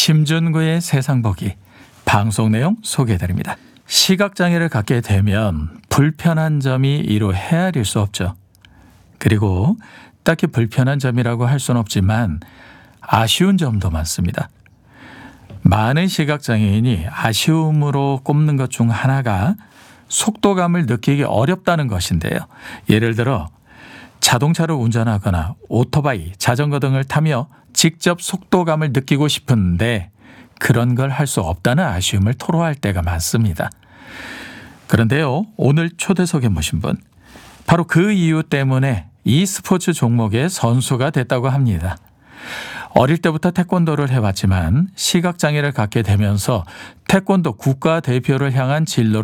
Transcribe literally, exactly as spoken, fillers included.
심준구의 세상보기 방송 내용 소개해드립니다. 시각장애를 갖게 되면 불편한 점이 이루 헤아릴 수 없죠. 그리고 딱히 불편한 점이라고 할 수는 없지만 아쉬운 점도 많습니다. 많은 시각장애인이 아쉬움으로 꼽는 것 중 하나가 속도감을 느끼기 어렵다는 것인데요. 예를 들어 자동차를 운전하거나 오토바이, 자전거 등을 타며 직접 속도감을 느끼고 싶은데 그런 걸 할 수 없다는 아쉬움을 토로할 때가 많습니다. 그런데요, 오늘 초대석에 모신 분, 바로 그 이유 때문에 이 스포츠 종목의 선수가 됐다고 합니다. 어릴 때부터 태권도를 해왔지만 시각장애를 갖게 되면서 태권도 국가대표를 향한 진로를